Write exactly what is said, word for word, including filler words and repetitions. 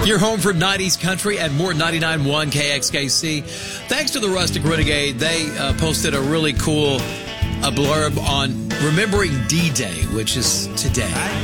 You're home for nineties country and more. Ninety-nine point one K X K C. Thanks to the Rustic Renegade, they uh, posted a really cool a blurb on remembering D-Day, which is today.